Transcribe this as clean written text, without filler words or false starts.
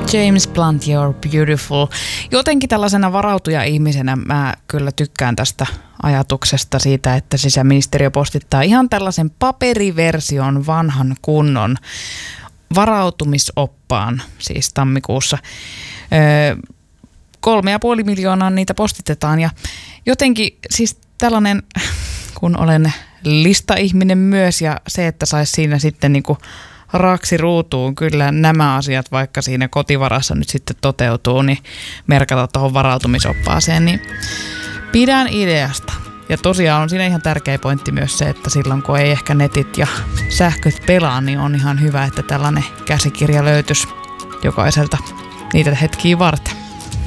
James Blunt, You're Beautiful. Jotenkin tällaisena varautuja-ihmisenä mä kyllä tykkään tästä ajatuksesta siitä, että sisäministeriö postittaa ihan tällaisen paperiversion vanhan kunnon varautumisoppaan, siis tammikuussa. 3,5 miljoonaa niitä postitetaan ja jotenkin siis tällainen, kun olen listaihminen myös ja se, että saisi siinä sitten niinku raksi ruutuun kyllä nämä asiat, vaikka siinä kotivarassa nyt sitten toteutuu, niin merkata tuohon varautumisoppaaseen, niin pidän ideasta. Ja tosiaan on siinä ihan tärkeä pointti myös se, että silloin kun ei ehkä netit ja sähköt pelaa, niin on ihan hyvä, että tällainen käsikirja löytyisi jokaiselta niitä hetkiä varten.